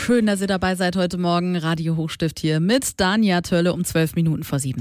Schön, dass ihr dabei seid heute Morgen. Radio Hochstift hier mit Dania Tölle um 7:12.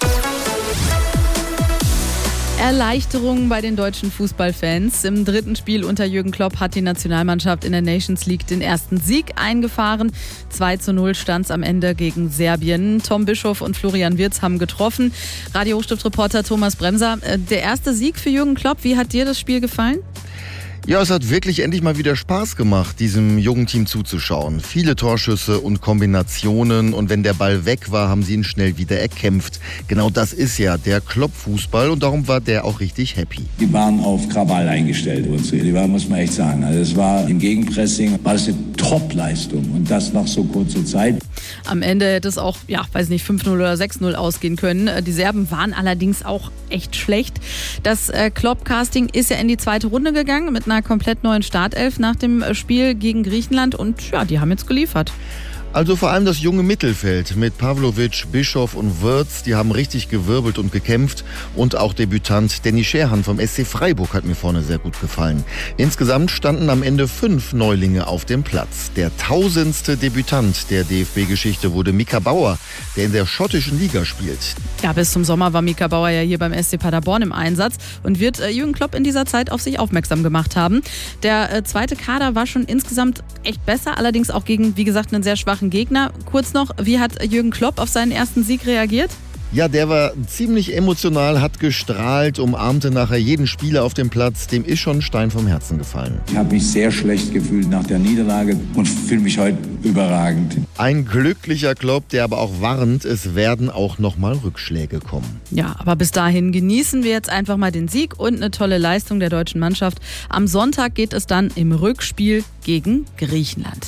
Erleichterung bei den deutschen Fußballfans. Im dritten Spiel unter Jürgen Klopp hat die Nationalmannschaft in der Nations League den ersten Sieg eingefahren. 2:0 stand es am Ende gegen Serbien. Tom Bischof und Florian Wirtz haben getroffen. Radio Hochstift-Reporter Thomas Bremser, der erste Sieg für Jürgen Klopp. Wie hat dir das Spiel gefallen? Ja, es hat wirklich endlich mal wieder Spaß gemacht, diesem jungen Team zuzuschauen. Viele Torschüsse und Kombinationen, und wenn der Ball weg war, haben sie ihn schnell wieder erkämpft. Genau das ist ja der Klopp-Fußball, und darum war der auch richtig happy. Die waren auf Krawall eingestellt, die waren, muss man echt sagen. Also es war im Gegenpressing, war es eine Top-Leistung, und das nach so kurzer Zeit. Am Ende hätte es auch, 5-0 oder 6-0 ausgehen können. Die Serben waren allerdings auch echt schlecht. Das Klopp-Casting ist ja in die zweite Runde gegangen mit einer komplett neuen Startelf nach dem Spiel gegen Griechenland, und die haben jetzt geliefert. Also vor allem das junge Mittelfeld mit Pavlovic, Bischof und Wirtz, die haben richtig gewirbelt und gekämpft. Und auch Debütant Danny Scherhan vom SC Freiburg hat mir vorne sehr gut gefallen. Insgesamt standen am Ende 5 Neulinge auf dem Platz. Der 1000. Debütant der DFB-Geschichte wurde Mika Bauer, der in der schottischen Liga spielt. Ja, bis zum Sommer war Mika Bauer ja hier beim SC Paderborn im Einsatz und wird Jürgen Klopp in dieser Zeit auf sich aufmerksam gemacht haben. Der zweite Kader war schon insgesamt echt besser, allerdings auch gegen, wie gesagt, einen sehr schwachen Gegner. Kurz noch, wie hat Jürgen Klopp auf seinen ersten Sieg reagiert? Ja, der war ziemlich emotional, hat gestrahlt, umarmte nachher jeden Spieler auf dem Platz. Dem ist schon ein Stein vom Herzen gefallen. Ich habe mich sehr schlecht gefühlt nach der Niederlage und fühle mich heute überragend. Ein glücklicher Klopp, der aber auch warnt, es werden auch nochmal Rückschläge kommen. Ja, aber bis dahin genießen wir jetzt einfach mal den Sieg und eine tolle Leistung der deutschen Mannschaft. Am Sonntag geht es dann im Rückspiel gegen Griechenland.